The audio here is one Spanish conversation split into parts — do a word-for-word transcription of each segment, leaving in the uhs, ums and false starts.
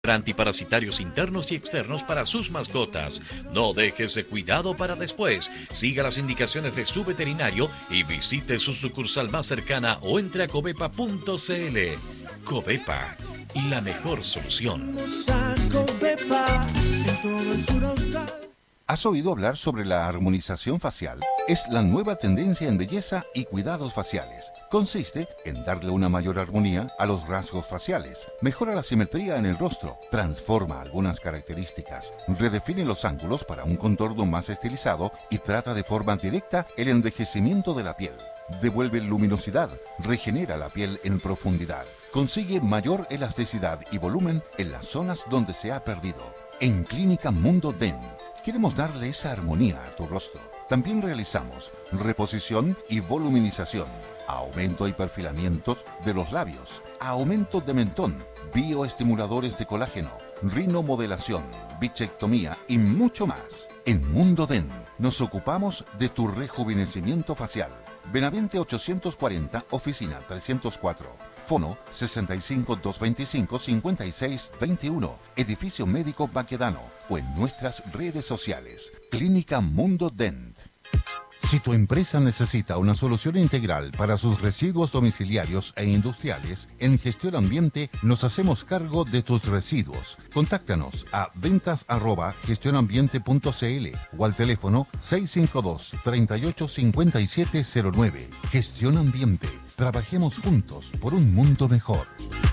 Antiparasitarios internos y externos para sus mascotas. No deje ese cuidado para después. Siga las indicaciones de su veterinario y visite su sucursal más cercana o entre a covepa punto cl. Covepa, la mejor solución. ¿Has oído hablar sobre la armonización facial? Es la nueva tendencia en belleza y cuidados faciales. Consiste en darle una mayor armonía a los rasgos faciales, mejora la simetría en el rostro, transforma algunas características, redefine los ángulos para un contorno más estilizado y trata de forma directa el envejecimiento de la piel. Devuelve luminosidad, regenera la piel en profundidad, consigue mayor elasticidad y volumen en las zonas donde se ha perdido. En Clínica Mundo D E N queremos darle esa armonía a tu rostro. También realizamos reposición y voluminización, aumento y perfilamientos de los labios, aumento de mentón, bioestimuladores de colágeno, rinomodelación, bichectomía y mucho más. En Mundo D E N nos ocupamos de tu rejuvenecimiento facial. Benavente ochocientos cuarenta, oficina trescientos cuatro. Fono sesenta y cinco, doscientos veinticinco, cincuenta y seis veintiuno. Edificio Médico Baquedano o en nuestras redes sociales. Clínica Mundo D E N. Si tu empresa necesita una solución integral para sus residuos domiciliarios e industriales, en Gestión Ambiente nos hacemos cargo de tus residuos. Contáctanos a ventas arroba gestionambiente punto cl o al teléfono seis cinco dos, tres ocho cinco siete cero nueve. Gestión Ambiente. Trabajemos juntos por un mundo mejor.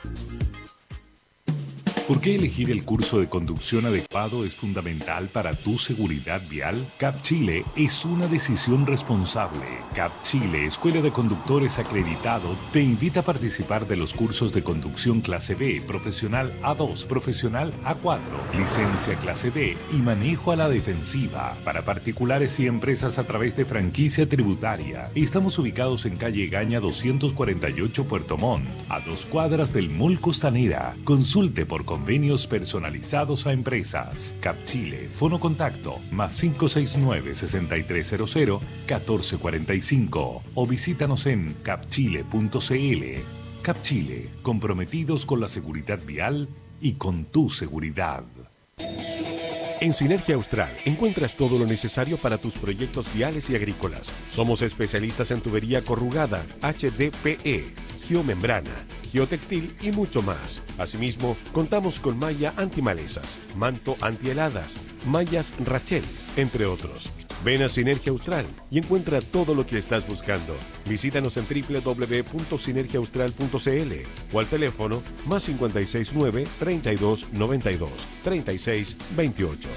¿Por qué elegir el curso de conducción adecuado es fundamental para tu seguridad vial? CAP Chile es una decisión responsable. CAP Chile, Escuela de Conductores Acreditado, te invita a participar de los cursos de conducción clase B, profesional A dos, profesional A cuatro, licencia clase D y manejo a la defensiva para particulares y empresas a través de franquicia tributaria. Estamos ubicados en calle Gaña doscientos cuarenta y ocho Puerto Montt, a dos cuadras del Mall Costanera. Consulte por convenios personalizados a empresas. CAP Chile, Fono Contacto, más cinco seis nueve, seis tres cero cero, uno cuatro cuatro cinco o visítanos en capchile punto cl. CAP Chile, comprometidos con la seguridad vial y con tu seguridad. En Sinergia Austral encuentras todo lo necesario para tus proyectos viales y agrícolas. Somos especialistas en tubería corrugada, H D P E, geomembrana, geotextil y mucho más. Asimismo, contamos con malla antimalezas, manto antiheladas, mallas Rachel, entre otros. Ven a Sinergia Austral y encuentra todo lo que estás buscando. Visítanos en doble u doble u doble u punto sinergia austral punto cl o al teléfono más cinco seis nueve, treinta y dos, noventa y dos, treinta y seis, veintiocho.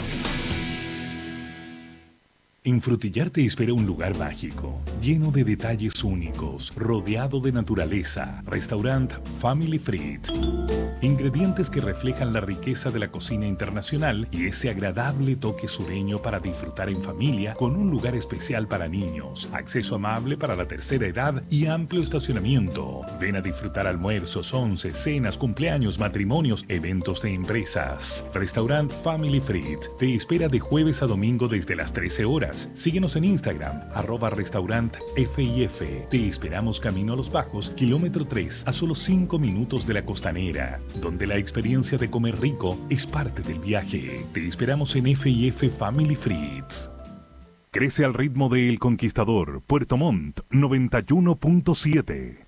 En Frutillar te espera un lugar mágico, lleno de detalles únicos, rodeado de naturaleza. Restaurant Family Fried. Ingredientes que reflejan la riqueza de la cocina internacional y ese agradable toque sureño para disfrutar en familia con un lugar especial para niños, acceso amable para la tercera edad y amplio estacionamiento. Ven a disfrutar almuerzos, once, cenas, cumpleaños, matrimonios, eventos de empresas. Restaurant Family Fried te espera de jueves a domingo desde las trece horas. Síguenos en Instagram, arroba restaurant F I F. Te esperamos camino a Los Bajos, kilómetro tres, a solo cinco minutos de la Costanera, donde la experiencia de comer rico es parte del viaje. Te esperamos en F I F Family Frieds. Crece al ritmo de El Conquistador, Puerto Montt, noventa y uno punto siete.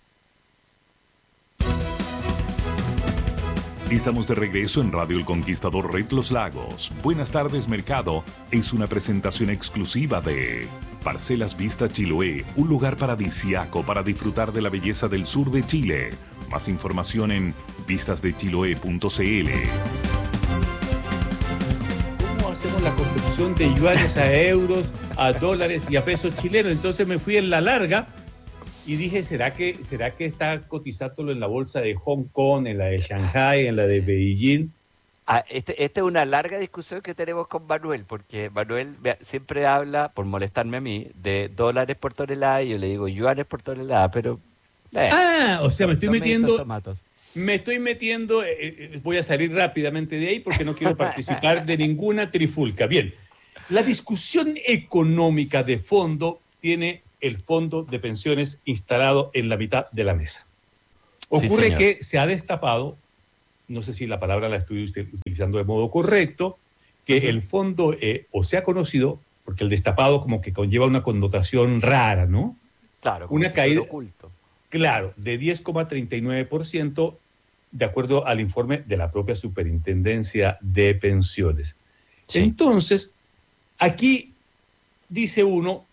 Estamos de regreso en Radio El Conquistador Red Los Lagos. Buenas tardes, mercado. Es una presentación exclusiva de Parcelas Vista Chiloé, un lugar paradisiaco para disfrutar de la belleza del sur de Chile. Más información en vistas de chiloé punto cl. ¿Cómo hacemos la conversión de yuanes a euros, a dólares y a pesos chilenos? Entonces me fui en la larga y dije, ¿será que, ¿será que está cotizándolo en la bolsa de Hong Kong, en la de Shanghai, en la de Beijing? Ah, este, esta es una larga discusión que tenemos con Manuel, porque Manuel vea, siempre habla, por molestarme a mí, de dólares por tonelada, y yo le digo yuanes por tonelada, pero... Eh, ah, o sea, me estoy metiendo... Tomatos. Me estoy metiendo, eh, eh, voy a salir rápidamente de ahí porque no quiero participar de ninguna trifulca. Bien, la discusión económica de fondo tiene el fondo de pensiones instalado en la mitad de la mesa. Ocurre Sí, que se ha destapado no sé si la palabra la estoy utilizando de modo correcto, que uh-huh. el fondo E, o sea conocido, porque el destapado como que conlleva una connotación rara, ¿no? Claro, como una caída oculto. Claro, de diez coma treinta y nueve por ciento, de acuerdo al informe de la propia Superintendencia de Pensiones. Sí. Entonces, aquí dice uno,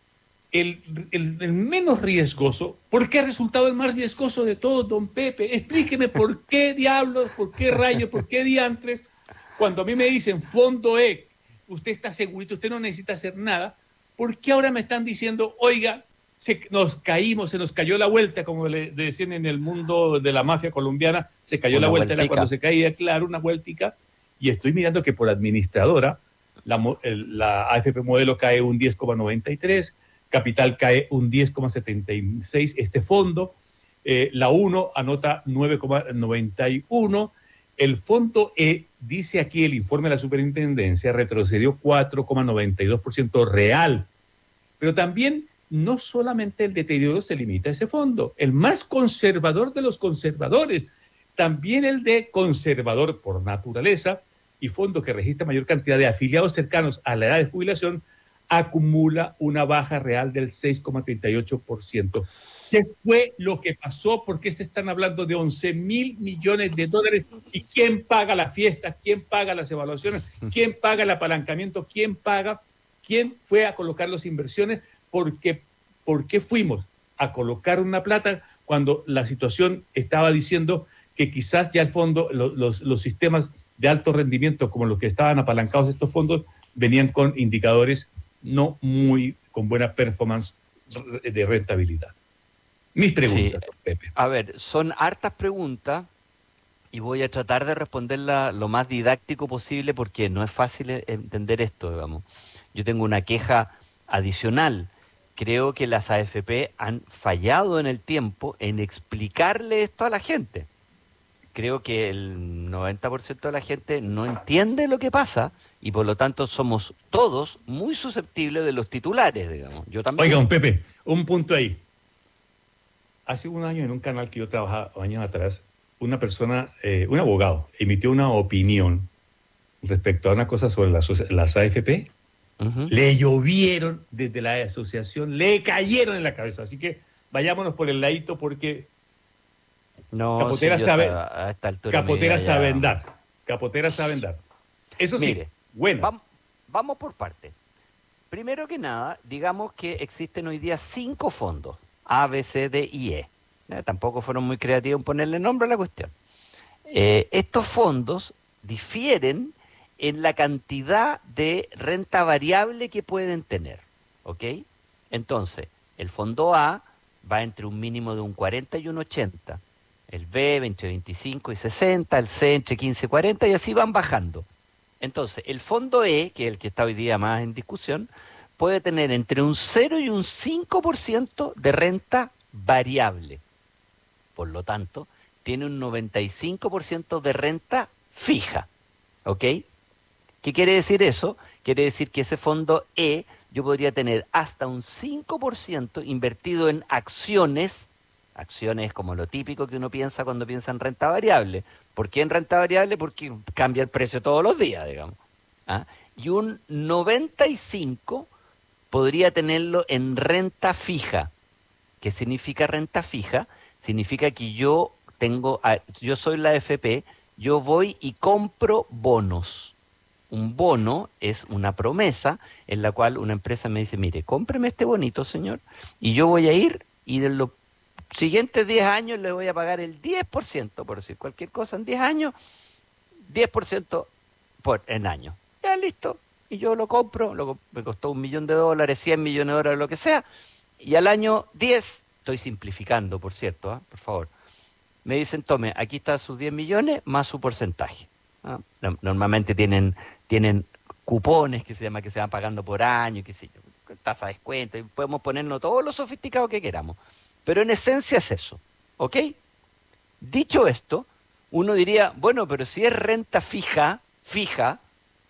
el, el, el menos riesgoso, ¿por qué ha resultado el más riesgoso de todos, don Pepe? Explíqueme por qué diablos, por qué rayos, por qué diantres, cuando a mí me dicen fondo E, usted está segurito, usted no necesita hacer nada, ¿por qué ahora me están diciendo, oiga, se, nos caímos, se nos cayó la vuelta, como le decían en el mundo de la mafia colombiana, se cayó una la vuelta, era cuando se caía, claro, una vueltica, y estoy mirando que por administradora, la, el, la A F P Modelo cae un diez coma noventa y tres, Capital cae un diez coma setenta y seis, este fondo, eh, la uno anota nueve coma noventa y uno, el fondo E, dice aquí el informe de la superintendencia, retrocedió cuatro coma noventa y dos por ciento real, pero también no solamente el deterioro se limita a ese fondo, el más conservador de los conservadores, también el de conservador por naturaleza y fondo que registra mayor cantidad de afiliados cercanos a la edad de jubilación, acumula una baja real del seis coma treinta y ocho por ciento. ¿Qué fue lo que pasó? ¿Por qué se están hablando de once mil millones de dólares? ¿Y quién paga la fiesta? ¿Quién paga las evaluaciones? ¿Quién paga el apalancamiento? ¿Quién paga? ¿Quién fue a colocar las inversiones? Porque, ¿por qué fuimos a colocar una plata cuando la situación estaba diciendo que quizás ya el fondo, los, los, los sistemas de alto rendimiento como los que estaban apalancados estos fondos venían con indicadores no muy con buena performance de rentabilidad? Mis preguntas, sí. Pepe. A ver, son hartas preguntas y voy a tratar de responderla lo más didáctico posible porque no es fácil entender esto, digamos. Yo tengo una queja adicional. Creo que las A F P han fallado en el tiempo en explicarle esto a la gente. Creo que el noventa por ciento de la gente no entiende lo que pasa y por lo tanto somos todos muy susceptibles de los titulares, digamos. Yo también. Oiga, don Pepe, un punto ahí. Hace un año en un canal que yo trabajaba años atrás, una persona, eh, un abogado, emitió una opinión respecto a una cosa sobre las, las A F P. Uh-huh. Le llovieron desde la asociación, le cayeron en la cabeza. Así que vayámonos por el ladito porque no, Capotera sí, sabe, a esta altura Capotera ya... saben dar. Capotera saben dar. Eso sí, mire, bueno. Vamos, vamos por partes. Primero que nada, digamos que existen hoy día cinco fondos. A, B, C, D y E. Eh, tampoco fueron muy creativos en ponerle nombre a la cuestión. Eh, estos fondos difieren en la cantidad de renta variable que pueden tener. ¿Ok? Entonces, el fondo A va entre un mínimo de un cuarenta y un ochenta. El B entre veinticinco y sesenta. El C entre quince y cuarenta y así van bajando. Entonces, el fondo E, que es el que está hoy día más en discusión, puede tener entre un cero y un cinco por ciento de renta variable. Por lo tanto, tiene un noventa y cinco por ciento de renta fija. ¿Ok? ¿Qué quiere decir eso? Quiere decir que ese fondo E yo podría tener hasta un cinco por ciento invertido en acciones. Acciones como lo típico que uno piensa cuando piensa en renta variable. ¿Por qué en renta variable? Porque cambia el precio todos los días, digamos. ¿Ah? Y un noventa y cinco por ciento podría tenerlo en renta fija. ¿Qué significa renta fija? Significa que yo tengo, yo soy la A F P, yo voy y compro bonos. Un bono es una promesa en la cual una empresa me dice, mire, cómpreme este bonito, señor, y yo voy a ir y de los siguientes diez años le voy a pagar el diez por ciento, por decir cualquier cosa, en diez años, diez por ciento por, en año. Ya, listo. Y yo lo compro, lo, me costó un millón de dólares, cien millones de dólares, lo que sea, y al año diez, estoy simplificando, por cierto, ¿eh? Por favor, me dicen, tome, aquí están sus diez millones más su porcentaje. ¿Ah? Normalmente tienen, tienen cupones que se llama que se van pagando por año, qué sé yo, tasa de descuento, y podemos ponernos todo lo sofisticado que queramos. Pero en esencia es eso, ¿ok? Dicho esto, uno diría, bueno, pero si es renta fija, fija,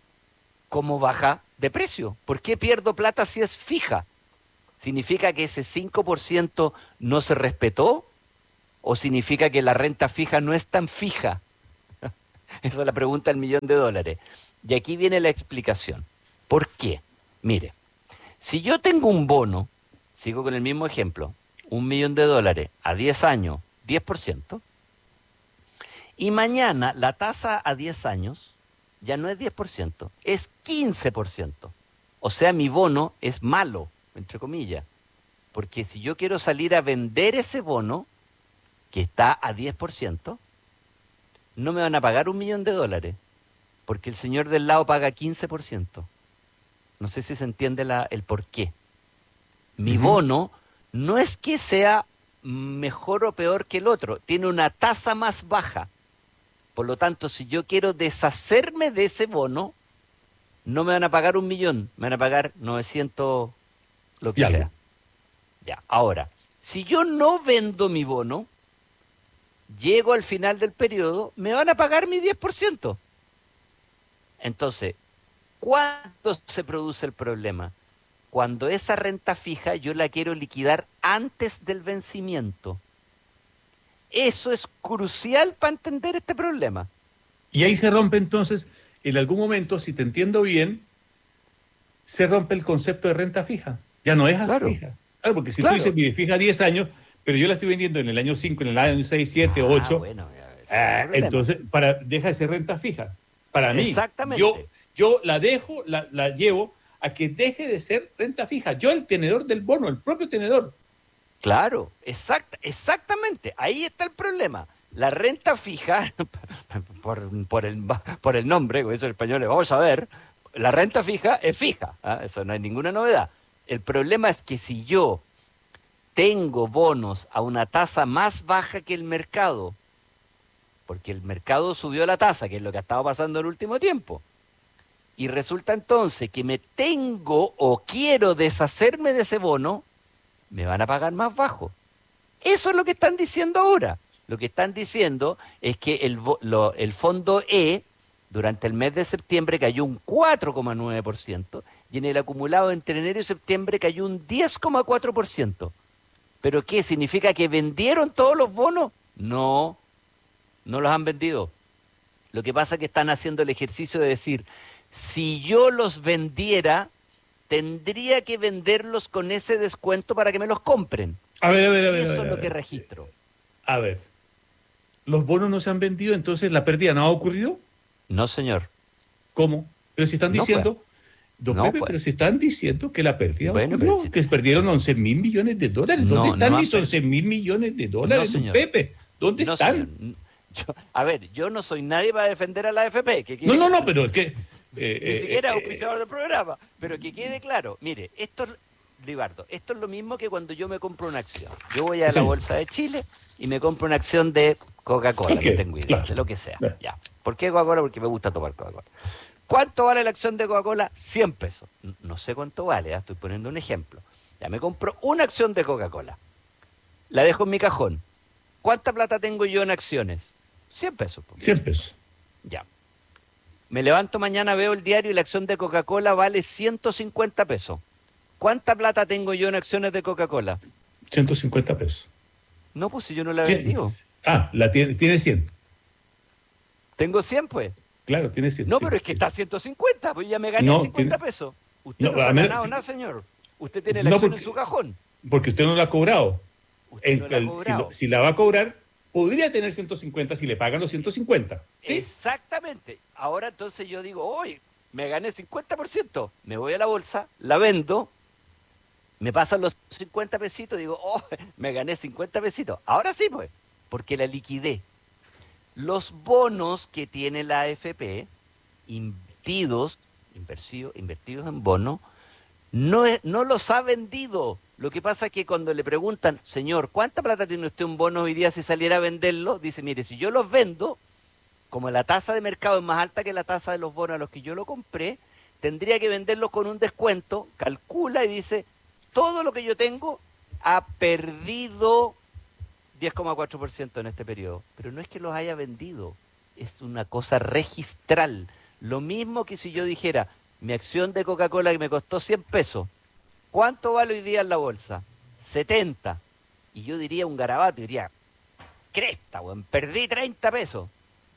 ¿cómo baja de precio? ¿Por qué pierdo plata si es fija? ¿Significa que ese cinco por ciento no se respetó? ¿O significa que la renta fija no es tan fija? Esa es la pregunta del millón de dólares. Y aquí viene la explicación. ¿Por qué? Mire, si yo tengo un bono, sigo con el mismo ejemplo, un millón de dólares a diez años, diez por ciento, y mañana la tasa a diez años ya no es diez por ciento, es quince por ciento. O sea, mi bono es malo, entre comillas, porque si yo quiero salir a vender ese bono, que está a diez por ciento, no me van a pagar un millón de dólares, porque el señor del lado paga quince por ciento. No sé si se entiende la, el por qué. Mi uh-huh. bono no es que sea mejor o peor que el otro, tiene una tasa más baja. Por lo tanto, si yo quiero deshacerme de ese bono, no me van a pagar un millón, me van a pagar novecientos, lo que sea. Ya, ahora, si yo no vendo mi bono, llego al final del periodo, me van a pagar mi diez por ciento. Entonces, ¿cuándo se produce el problema? Cuando esa renta fija yo la quiero liquidar antes del vencimiento. Eso es crucial para entender este problema. Y ahí se rompe entonces, en algún momento, si te entiendo bien, se rompe el concepto de renta fija. Ya no es claro. fija. Claro, porque si claro. tú dices, mire, fija diez años, pero yo la estoy vendiendo en el año cinco, en el año seis, siete, ocho, ah, bueno, ah, entonces para, deja de ser renta fija. Para mí, exactamente. Yo, yo la dejo, la, la llevo a que deje de ser renta fija. Yo, el tenedor del bono, el propio tenedor. Claro, exact, exactamente. Ahí está el problema. La renta fija, por, por, el, por el nombre, con eso en español, vamos a ver, la renta fija es fija. ¿eh? Eso no hay ninguna novedad. El problema es que si yo tengo bonos a una tasa más baja que el mercado, porque el mercado subió la tasa, que es lo que ha estado pasando en el último tiempo, y resulta entonces que me tengo o quiero deshacerme de ese bono, me van a pagar más bajo. Eso es lo que están diciendo ahora. Lo que están diciendo es que el, lo, el fondo E, durante el mes de septiembre, cayó un cuatro coma nueve por ciento, y en el acumulado entre enero y septiembre cayó un diez coma cuatro por ciento. ¿Pero qué? ¿Significa que vendieron todos los bonos? No, no los han vendido. Lo que pasa es que están haciendo el ejercicio de decir, si yo los vendiera, tendría que venderlos con ese descuento para que me los compren. A ver, a ver, a ver. Eso a ver, es lo a ver. que registro. A ver, ¿los bonos no se han vendido, entonces la pérdida no ha ocurrido? No, señor. ¿Cómo? Pero si están No, diciendo, pues. don No, Pepe, pues. pero si están diciendo que la pérdida Bueno, ocurrió, pero si- que perdieron once mil millones de dólares. No, ¿Dónde están no han mis once mil millones de dólares, No, don señor. Pepe? ¿Dónde No, están? señor. Yo- a ver, yo no soy nadie para defender a la A F P. Que No, quede- no, no, pero es que... eh, Ni eh, siquiera eh, auspiciador del programa. Pero que quede claro, mire, esto es, Libardo, esto es lo mismo que cuando yo me compro una acción. Yo voy a Sí, la señor. Bolsa de Chile y me compro una acción de Coca-Cola, que Cualquiera, tengo idea, claro. de lo que sea. Claro. Ya. ¿Por qué Coca-Cola? Porque me gusta tomar Coca-Cola. ¿Cuánto vale la acción de Coca-Cola? cien pesos. N- No sé cuánto vale, ¿eh? Estoy poniendo un ejemplo. Ya me compro una acción de Coca-Cola. La dejo en mi cajón. ¿Cuánta plata tengo yo en acciones? cien pesos. po. cien pesos. Ya. Me levanto mañana, veo el diario y la acción de Coca-Cola vale ciento cincuenta pesos. ¿Cuánta plata tengo yo en acciones de Coca-Cola? ciento cincuenta pesos. No, pues si yo no la he Cien. vendido. Ah, la tiene, tiene cien. Tengo cien, pues. Claro, tiene cien. No, sí, pero es que sí. está a ciento cincuenta, pues ya me gané No, cincuenta tiene- pesos. Usted No, no, se a ha menos- ganado nada, señor. Usted tiene la No, acción porque- en su cajón. Porque usted no la ha cobrado. Usted En- no la ha el- si, cobrado. lo- si la va a cobrar, podría tener ciento cincuenta si le pagan los ciento cincuenta. ¿Sí? Exactamente. Ahora entonces yo digo, oye, me gané cincuenta por ciento. Me voy a la bolsa, la vendo, me pasan los cincuenta pesitos, digo, oh, me gané cincuenta pesitos. Ahora sí, pues, porque la liquidé. Los bonos que tiene la A F P, invertidos, inversivo- invertidos en bonos, no, es- no los ha vendido. Lo que pasa es que cuando le preguntan, señor, ¿cuánta plata tiene usted un bono hoy día si saliera a venderlo? Dice, mire, si yo los vendo, como la tasa de mercado es más alta que la tasa de los bonos a los que yo lo compré, tendría que venderlos con un descuento, calcula y dice, todo lo que yo tengo ha perdido diez coma cuatro por ciento en este periodo. Pero no es que los haya vendido, es una cosa registral. Lo mismo que si yo dijera, mi acción de Coca-Cola que me costó cien pesos, ¿cuánto vale hoy día en la bolsa? setenta. Y yo diría un garabato, diría, cresta, weón, perdí treinta pesos.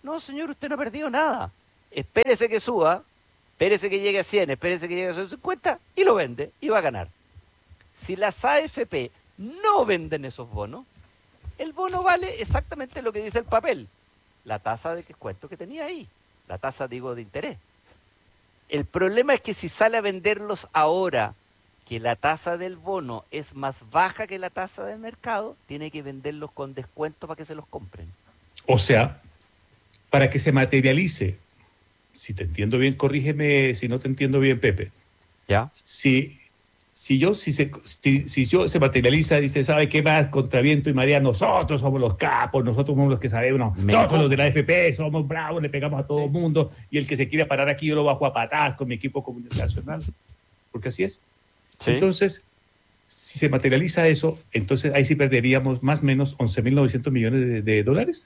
No, señor, usted no ha perdido nada. Espérese que suba, espérese que llegue a cien, espérese que llegue a ciento cincuenta y lo vende y va a ganar. Si las A F P no venden esos bonos, el bono vale exactamente lo que dice el papel, la tasa de descuento que tenía ahí, la tasa, digo, de interés. El problema es que si sale a venderlos ahora, que la tasa del bono es más baja que la tasa del mercado, tiene que venderlos con descuento para que se los compren. O sea, para que se materialice, si te entiendo bien, corrígeme si no te entiendo bien, Pepe. ¿Ya? Si, si yo si se, si, si yo se materializa, dice, ¿sabe qué más? Contra viento y marea, nosotros somos los capos, nosotros somos los que sabemos, Me nosotros pongo. los de la A F P, somos bravos, le pegamos a todo el Sí. mundo, y el que se quiera parar aquí yo lo bajo a patadas con mi equipo comunicacional, porque así es. ¿Sí? Entonces, si se materializa eso, entonces ahí sí perderíamos más o menos once mil novecientos millones de, de dólares.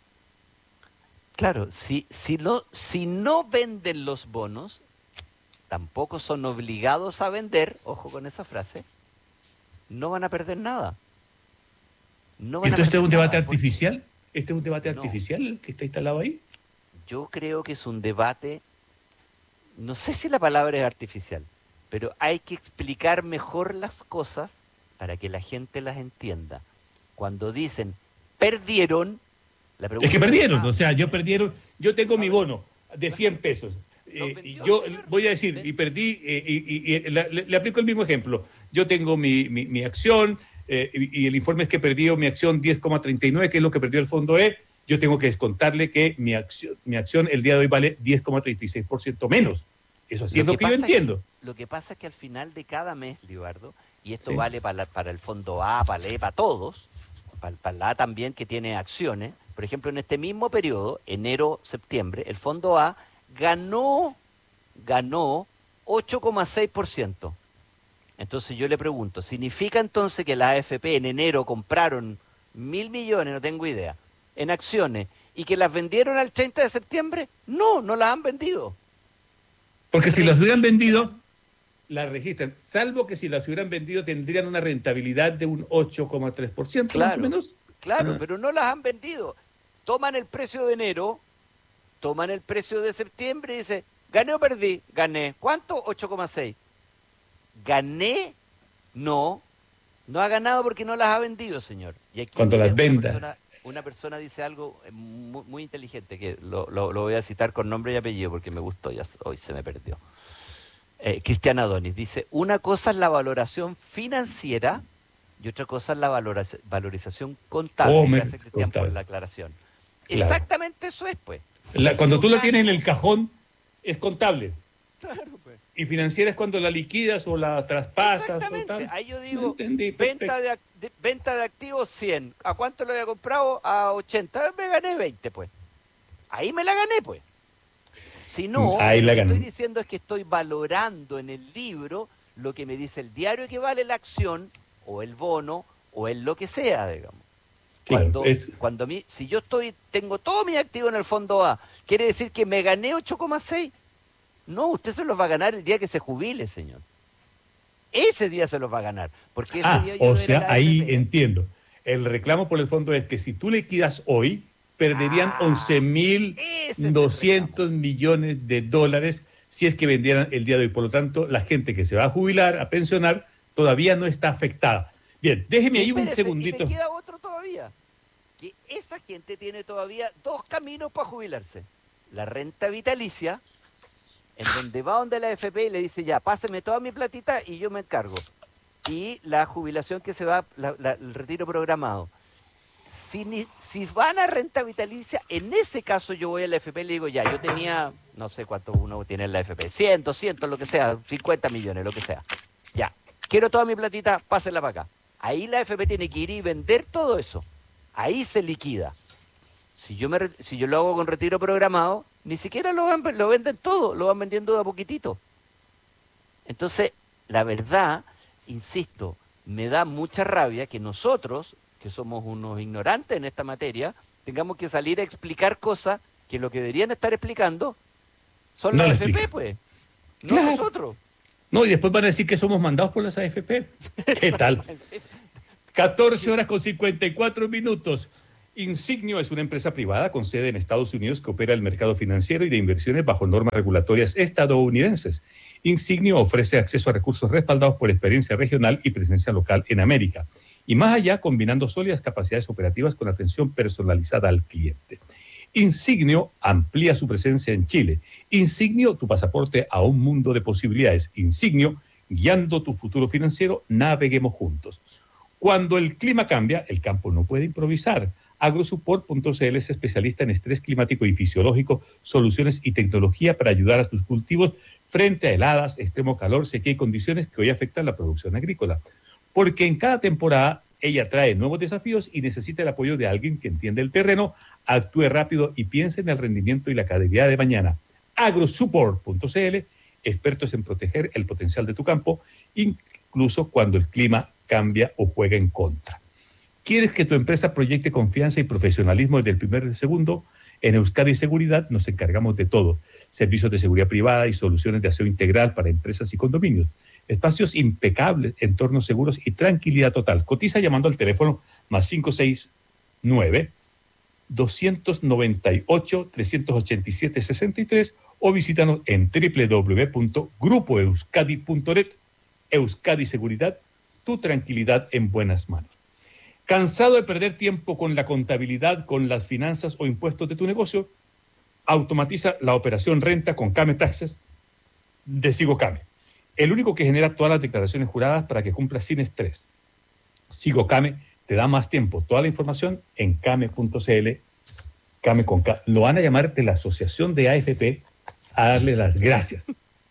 Claro, si, si, no, si no venden los bonos, tampoco son obligados a vender, ojo con esa frase, no van a perder nada. No van a Entonces, ¿este es perder un debate nada, porque artificial? ¿Este es un debate No. artificial que está instalado ahí? Yo creo que es un debate, no sé si la palabra es artificial, pero hay que explicar mejor las cosas para que la gente las entienda. Cuando dicen perdieron, la pregunta Es que perdieron, ah, o sea, yo perdieron, yo tengo mi bono de cien pesos. Lo Eh, vendió, y yo señor. voy a decir, y perdí, eh, y, y- y la- le, le aplico el mismo ejemplo. Yo tengo mi, mi, mi acción, eh, y, y el informe es que perdió mi acción diez coma treinta y nueve, que es lo que perdió el fondo E. Yo tengo que descontarle que mi acción, mi acción el día de hoy vale diez coma treinta y seis por ciento menos. Eso sí es lo que, yo pasa es entiendo. Lo que pasa es que al final de cada mes, Libardo, y esto Sí. vale para, la- para el fondo A, para la E, para todos, para, para la A también que tiene acciones, por ejemplo, en este mismo periodo, enero-septiembre, el fondo A ganó, ganó ocho coma seis por ciento. Entonces yo le pregunto, ¿significa entonces que la A F P en enero compraron mil millones, no tengo idea, en acciones, y que las vendieron al treinta de septiembre? No, no las han vendido. Porque si las hubieran registran. vendido, las registran. Salvo que si las hubieran vendido tendrían una rentabilidad de un ocho coma tres por ciento más o Claro. menos. Claro, Ah. pero no las han vendido. Toman el precio de enero, toman el precio de septiembre y dicen, ¿gané o perdí? Gané. ¿Cuánto? ocho coma seis. ¿Gané? No. No ha ganado porque no las ha vendido, señor. Y aquí Cuando mire, las una venda. persona- Una persona dice algo eh, muy, muy inteligente, que lo, lo- lo voy a citar con nombre y apellido porque me gustó, ya s- hoy se me perdió. Eh, Cristian Adonis dice, una cosa es la valoración financiera y otra cosa es la valora- valorización contable. Oh, me- Gracias, Cristian, por contable. la aclaración. Claro. Exactamente eso es, pues. La- cuando tú lo Yo tienes en gano- el cajón, es contable. Claro, pues. Y financiera es cuando la liquidas o la traspasas o Exactamente. tal. Ahí yo digo, Entendí, venta perfecto. de, ac- de- venta de activos cien. ¿A cuánto lo había comprado? A ochenta. Me gané veinte, pues. Ahí me la gané, pues. Si no, Ahí la lo que ganó. estoy diciendo es que estoy valorando en el libro lo que me dice el diario que vale la acción o el bono o el lo que sea, digamos. Claro, Cuando, es- cuando a mí, si yo estoy, tengo todo mi activo en el fondo A, ¿quiere decir que me gané ocho coma seis? No, usted se los va a ganar el día que se jubile, señor. Ese día se los va a ganar. Porque ese Ah, día yo o era sea, la ahí A F P. entiendo. El reclamo por el fondo es que si tú liquidas hoy, perderían Ah, once mil ese es el doscientos millones de dólares si es que vendieran el día de hoy. Por lo tanto, la gente que se va a jubilar, a pensionar, todavía no está afectada. Bien, déjeme ahí un Espérese, segundito. Y me queda otro todavía. Que esa gente tiene todavía dos caminos para jubilarse. La renta vitalicia, en donde va donde la A F P y le dice, ya, páseme toda mi platita y yo me encargo. Y la jubilación que se va, la- la- el retiro programado. Si, ni- si van a renta vitalicia, en ese caso yo voy a la A F P y le digo, ya, yo tenía, no sé cuánto uno tiene en la A F P, cien, doscientos, lo que sea, cincuenta millones, lo que sea. Ya, quiero toda mi platita, pásenla para acá. Ahí la A F P tiene que ir y vender todo eso. Ahí se liquida. Si yo, me, re- si yo lo hago con retiro programado, ni siquiera lo, van- lo venden todo, lo van vendiendo de a poquitito. Entonces, la verdad, insisto, me da mucha rabia que nosotros, que somos unos ignorantes en esta materia, tengamos que salir a explicar cosas que lo que deberían estar explicando son No las lo A F P, explican. pues. No Claro. nosotros. No, y después van a decir que somos mandados por las A F P. ¿Qué tal? catorce horas con cincuenta y cuatro minutos. Insignio es una empresa privada con sede en Estados Unidos que opera el mercado financiero y de inversiones bajo normas regulatorias estadounidenses. Insignio ofrece acceso a recursos respaldados por experiencia regional y presencia local en América. Y más allá, combinando sólidas capacidades operativas con atención personalizada al cliente. Insignio amplía su presencia en Chile. Insignio, tu pasaporte a un mundo de posibilidades. Insignio, guiando tu futuro financiero, naveguemos juntos. Cuando el clima cambia, el campo no puede improvisar. Agrosupport punto c l es especialista en estrés climático y fisiológico, soluciones y tecnología para ayudar a tus cultivos frente a heladas, extremo calor, sequía y condiciones que hoy afectan la producción agrícola. Porque en cada temporada ella trae nuevos desafíos y necesita el apoyo de alguien que entienda el terreno, actúe rápido y piense en el rendimiento y la calidad de mañana. Agrosupport punto c l, expertos en proteger el potencial de tu campo, incluso cuando el clima cambia o juega en contra. ¿Quieres que tu empresa proyecte confianza y profesionalismo desde el primer segundo? En Euskadi Seguridad nos encargamos de todo. Servicios de seguridad privada y soluciones de aseo integral para empresas y condominios. Espacios impecables, entornos seguros y tranquilidad total. Cotiza llamando al teléfono más cinco seis nueve, dos nueve ocho, tres ocho siete, seis tres o visítanos en doble u doble u doble u punto grupo euskadi punto net. Euskadi Seguridad, tu tranquilidad en buenas manos. ¿Cansado de perder tiempo con la contabilidad, con las finanzas o impuestos de tu negocio? Automatiza la operación renta con Came Taxes de SigoCame. El único que genera todas las declaraciones juradas para que cumplas sin estrés. SigoCame te da más tiempo. Toda la información en came punto c l. Came con K. Lo van a llamar de la Asociación de A F P a darle las gracias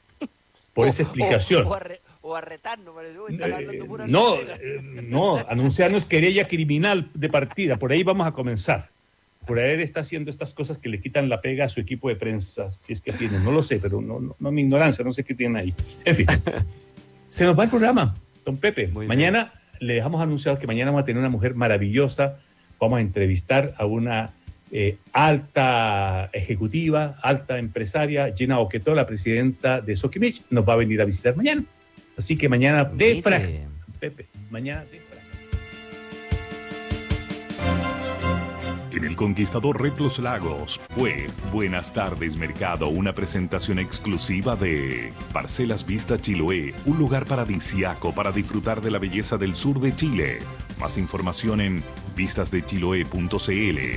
por esa explicación. O, o, o o a retarnos, eh, no, eh, no, anunciarnos querella criminal de partida, por ahí vamos a comenzar. Por ahí está haciendo estas cosas que le quitan la pega a su equipo de prensa, si es que tienen, no lo sé, pero no, no, no mi ignorancia, no sé qué tienen ahí. En fin, se nos va el programa, don Pepe. Muy mañana bien. Le dejamos anunciado que mañana vamos a tener una mujer maravillosa, vamos a entrevistar a una eh, alta ejecutiva, alta empresaria, Gina Oquetó, la presidenta de Sokimich, nos va a venir a visitar mañana. Así que mañana de fraca, Pepe, mañana de fraca. En el Conquistador Red Los Lagos fue Buenas tardes Mercado, una presentación exclusiva de Parcelas Vista Chiloé, un lugar paradisiaco para disfrutar de la belleza del sur de Chile. Más información en vistas de chiloé punto c l.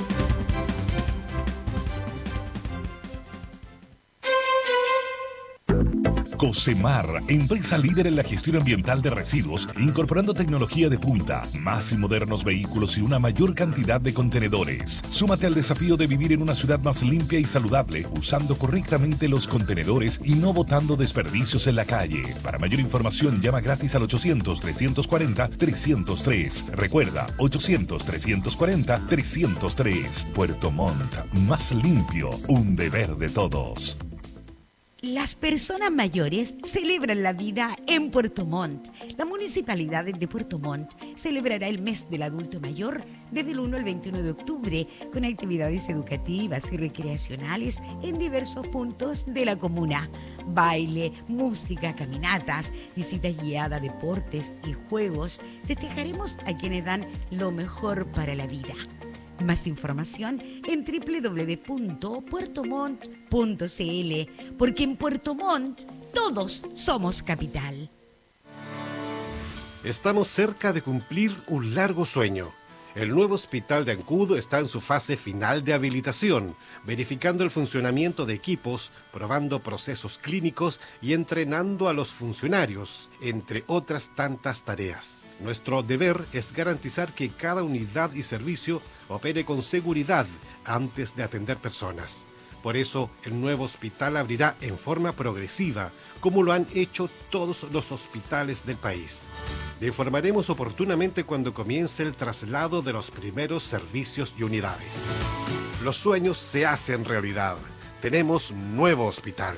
Cosemar, empresa líder en la gestión ambiental de residuos, incorporando tecnología de punta, más y modernos vehículos y una mayor cantidad de contenedores. Súmate al desafío de vivir en una ciudad más limpia y saludable, usando correctamente los contenedores y no botando desperdicios en la calle. Para mayor información, llama gratis al ochocientos, trescientos cuarenta, trescientos tres. Recuerda, ochocientos, trescientos cuarenta, trescientos tres. Puerto Montt, más limpio, un deber de todos. Las personas mayores celebran la vida en Puerto Montt. La Municipalidad de Puerto Montt celebrará el mes del adulto mayor desde el uno al veintiuno de octubre con actividades educativas y recreacionales en diversos puntos de la comuna. Baile, música, caminatas, visitas guiadas, deportes y juegos. Festejaremos a quienes dan lo mejor para la vida. Más información en doble u doble u doble u punto puerto montt punto c l, porque en Puerto Montt todos somos capital. Estamos cerca de cumplir un largo sueño. El nuevo hospital de Ancud está en su fase final de habilitación, verificando el funcionamiento de equipos, probando procesos clínicos y entrenando a los funcionarios, entre otras tantas tareas. Nuestro deber es garantizar que cada unidad y servicio opere con seguridad antes de atender personas. Por eso, el nuevo hospital abrirá en forma progresiva, como lo han hecho todos los hospitales del país. Le informaremos oportunamente cuando comience el traslado de los primeros servicios y unidades. Los sueños se hacen realidad. Tenemos nuevo hospital.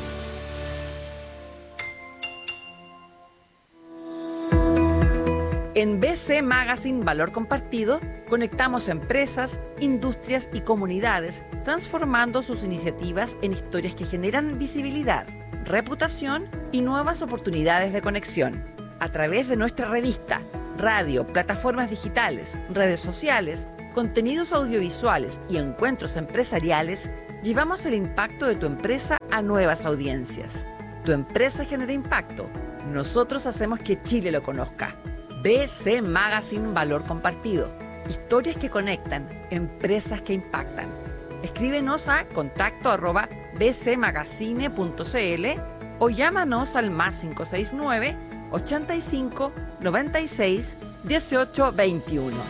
En B C Magazine Valor Compartido, conectamos empresas, industrias y comunidades, transformando sus iniciativas en historias que generan visibilidad, reputación y nuevas oportunidades de conexión. A través de nuestra revista, radio, plataformas digitales, redes sociales, contenidos audiovisuales y encuentros empresariales, llevamos el impacto de tu empresa a nuevas audiencias. Tu empresa genera impacto. Nosotros hacemos que Chile lo conozca. B C Magazine Valor Compartido. Historias que conectan, empresas que impactan. Escríbenos a contacto arroba bcmagazine punto cl o llámanos al más cinco seis nueve, ochenta y cinco, noventa y seis, dieciocho veintiuno.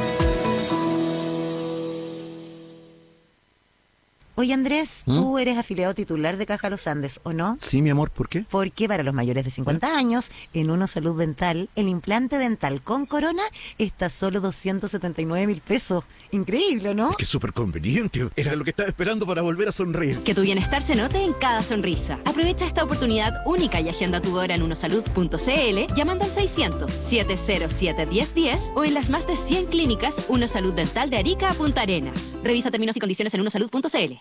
Oye, Andrés, ¿Mm? tú eres afiliado titular de Caja Los Andes, ¿o no? Sí, mi amor, ¿por qué? Porque para los mayores de cincuenta años, en Uno Salud Dental, el implante dental con corona está a solo doscientos setenta y nueve mil pesos. Increíble, ¿no? Es que es súper conveniente. Era lo que estaba esperando para volver a sonreír. Que tu bienestar se note en cada sonrisa. Aprovecha esta oportunidad única y agenda tu hora en unosalud punto cl llamando al seiscientos, siete cero siete, diez diez o en las más de cien clínicas Uno Salud Dental de Arica a Punta Arenas. Revisa términos y condiciones en unosalud punto cl.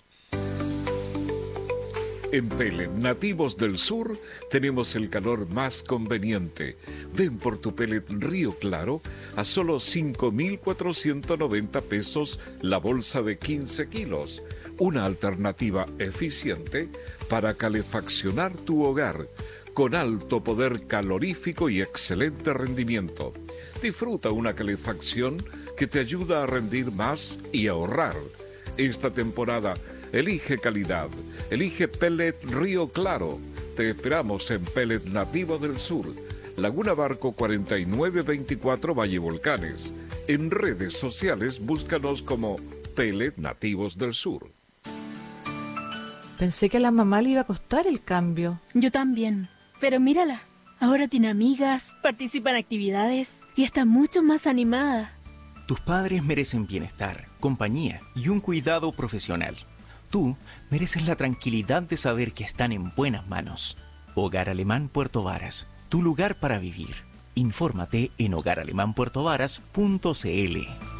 En Pellet Nativos del Sur tenemos el calor más conveniente. Ven por tu pellet Río Claro a solo cinco mil cuatrocientos noventa pesos la bolsa de quince kilos. Una alternativa eficiente para calefaccionar tu hogar, con alto poder calorífico y excelente rendimiento. Disfruta una calefacción que te ayuda a rendir más y ahorrar. Esta temporada, elige calidad, elige Pellet Río Claro. Te esperamos en Pellet Nativo del Sur, Laguna Barco cuarenta y nueve veinticuatro Valle Volcanes. En redes sociales búscanos como Pellet Nativos del Sur. Pensé que a la mamá le iba a costar el cambio. Yo también, pero mírala, ahora tiene amigas, participa en actividades y está mucho más animada. Tus padres merecen bienestar, compañía y un cuidado profesional. Tú mereces la tranquilidad de saber que están en buenas manos. Hogar Alemán Puerto Varas, tu lugar para vivir. Infórmate en hogar alemán puerto varas punto cl.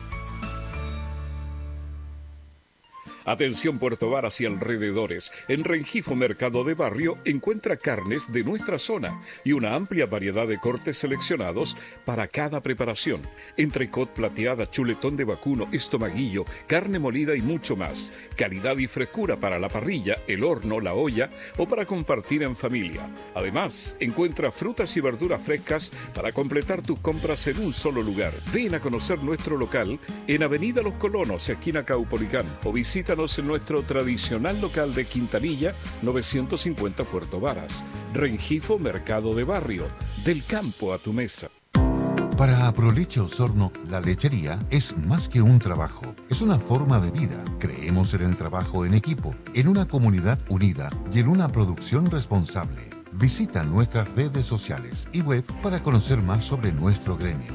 Atención Puerto Varas y alrededores. En Rengifo Mercado de Barrio encuentra carnes de nuestra zona y una amplia variedad de cortes seleccionados para cada preparación. Entrecot, plateada, chuletón de vacuno, estomaguillo, carne molida y mucho más. Calidad y frescura para la parrilla, el horno, la olla o para compartir en familia. Además, encuentra frutas y verduras frescas para completar tus compras en un solo lugar. Ven a conocer nuestro local en Avenida Los Colonos, esquina Caupolicán, o visítanos en nuestro tradicional local de Quintanilla, novecientos cincuenta Puerto Varas. Rengifo Mercado de Barrio, del campo a tu mesa. Para Aproleche Osorno, la lechería es más que un trabajo, es una forma de vida. Creemos en el trabajo en equipo, en una comunidad unida y en una producción responsable. Visita nuestras redes sociales y web para conocer más sobre nuestro gremio.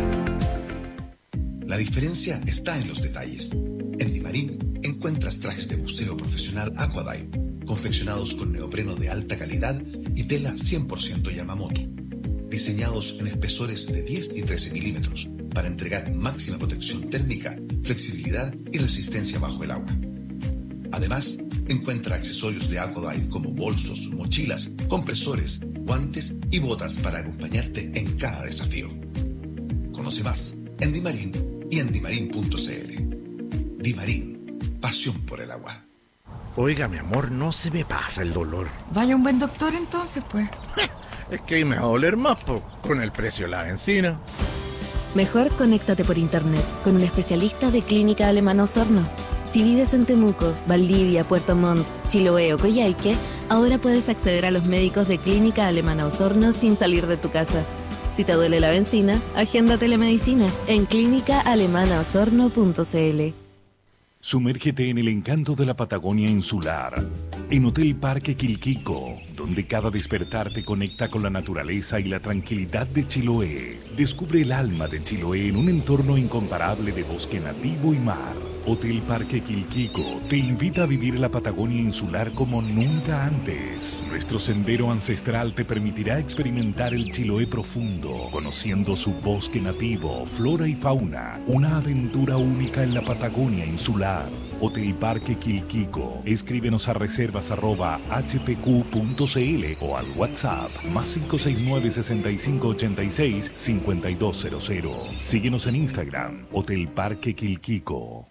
La diferencia está en los detalles. En Dimarín encuentras trajes de buceo profesional Aquadive, confeccionados con neopreno de alta calidad y tela cien por ciento Yamamoto, diseñados en espesores de diez y trece milímetros para entregar máxima protección térmica, flexibilidad y resistencia bajo el agua. Además, encuentra accesorios de Aquadive como bolsos, mochilas, compresores, guantes y botas para acompañarte en cada desafío. Conoce más en Dimarín y en dimarín punto cl. Dimarín, pasión por el agua. Oiga, mi amor, no se me pasa el dolor. Vaya un buen doctor entonces, pues. Es que ahí me va a doler más, po, con el precio de la benzina. Mejor conéctate por internet con un especialista de Clínica Alemana Osorno. Si vives en Temuco, Valdivia, Puerto Montt, Chiloé o Coyhaique, ahora puedes acceder a los médicos de Clínica Alemana Osorno sin salir de tu casa. Si te duele la benzina, agenda telemedicina en clínica alemana osorno punto cl. Sumérgete en el encanto de la Patagonia insular, en Hotel Parque Quilquico, donde cada despertar te conecta con la naturaleza y la tranquilidad de Chiloé. Descubre el alma de Chiloé en un entorno incomparable de bosque nativo y mar. Hotel Parque Quilquico te invita a vivir la Patagonia insular como nunca antes. Nuestro sendero ancestral te permitirá experimentar el Chiloé profundo, conociendo su bosque nativo, flora y fauna. Una aventura única en la Patagonia insular. Hotel Parque Quilquico. Escríbenos a reservas arroba hpq.cl o al WhatsApp más cinco seis nueve, sesenta y cinco ochenta y seis, cincuenta y dos cero cero. Síguenos en Instagram, Hotel Parque Quilquico.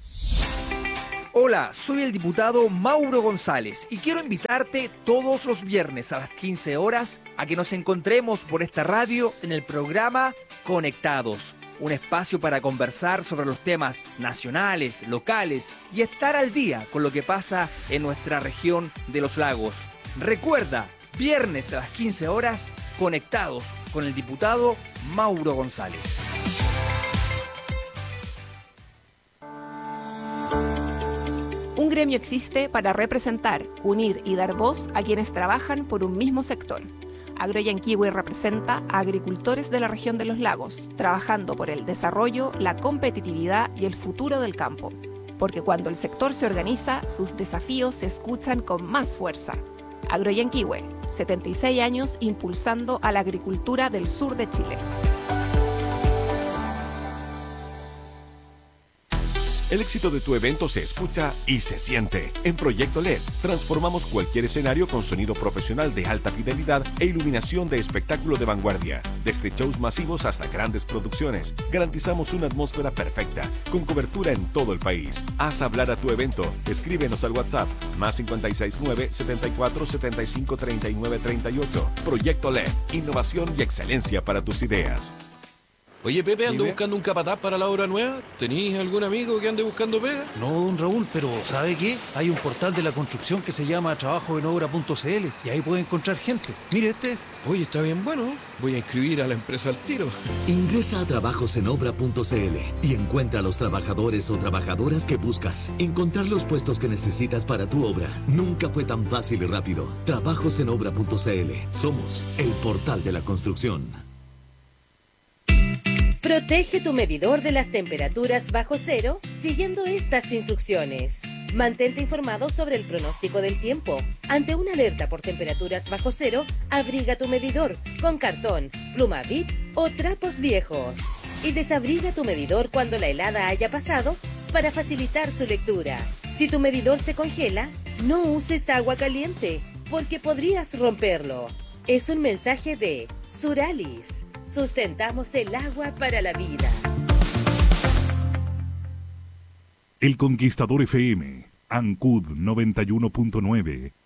Hola, soy el diputado Mauro González y quiero invitarte todos los viernes a las quince horas a que nos encontremos por esta radio en el programa Conectados, un espacio para conversar sobre los temas nacionales, locales y estar al día con lo que pasa en nuestra región de los lagos. Recuerda, viernes a las quince horas, Conectados con el diputado Mauro González. Un gremio existe para representar, unir y dar voz a quienes trabajan por un mismo sector. Agroyanquihue representa a agricultores de la región de los lagos, trabajando por el desarrollo, la competitividad y el futuro del campo. Porque cuando el sector se organiza, sus desafíos se escuchan con más fuerza. Agroyanquihue, setenta y seis años impulsando a la agricultura del sur de Chile. El éxito de tu evento se escucha y se siente. En Proyecto L E D, transformamos cualquier escenario con sonido profesional de alta fidelidad e iluminación de espectáculo de vanguardia. Desde shows masivos hasta grandes producciones, garantizamos una atmósfera perfecta, con cobertura en todo el país. Haz hablar a tu evento. Escríbenos al WhatsApp, más cinco seis nueve, setenta y cuatro, setenta y cinco, treinta y nueve, treinta y ocho. Proyecto L E D, innovación y excelencia para tus ideas. Oye, Pepe, ando buscando un capataz para la obra nueva. ¿Tenís algún amigo que ande buscando pega? No, don Raúl, pero ¿sabe qué? Hay un portal de la construcción que se llama trabajo en obra punto c l y ahí puede encontrar gente. Mire, este es. Oye, está bien bueno. Voy a inscribir a la empresa al tiro. Ingresa a trabajos en obra punto c l y encuentra a los trabajadores o trabajadoras que buscas. Encontrar los puestos que necesitas para tu obra nunca fue tan fácil y rápido. trabajos en obra punto c l. Somos el portal de la construcción. Protege tu medidor de las temperaturas bajo cero siguiendo estas instrucciones. Mantente informado sobre el pronóstico del tiempo. Ante una alerta por temperaturas bajo cero, abriga tu medidor con cartón, pluma Bic o trapos viejos. Y desabriga tu medidor cuando la helada haya pasado para facilitar su lectura. Si tu medidor se congela, no uses agua caliente porque podrías romperlo. Es un mensaje de Suralis. Sustentamos el agua para la vida. El Conquistador F M, Ancud noventa y uno punto nueve,